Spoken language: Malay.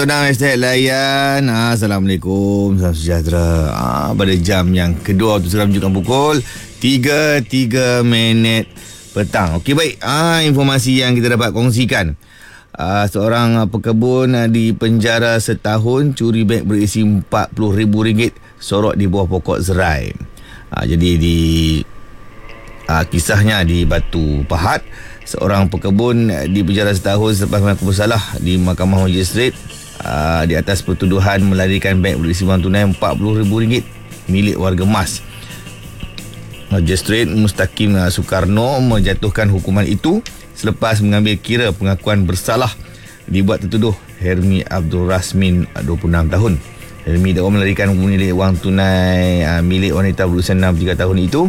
Senang hashtag layan. Assalamualaikum, salam sejahtera. Pada jam yang kedua waktu sekarang menunjukkan pukul 3.03 petang. Okey, baik. Informasi yang kita dapat kongsikan. Seorang pekebun di penjara setahun curi beg berisi RM40,000 sorok di bawah pokok serai. Jadi kisahnya di Batu Pahat, seorang pekebun di penjara setahun selepas mengaku bersalah di Mahkamah Magistrate di atas pertuduhan melarikan beg berisi wang tunai RM40,000 milik warga Mas. Magistrate Mustaqim Soekarno menjatuhkan hukuman itu selepas mengambil kira pengakuan bersalah dibuat tertuduh Hermi Abdul Rasmin, 26 tahun. Hermi dakwa melarikan milik wang tunai milik wanita berusia 63 tahun itu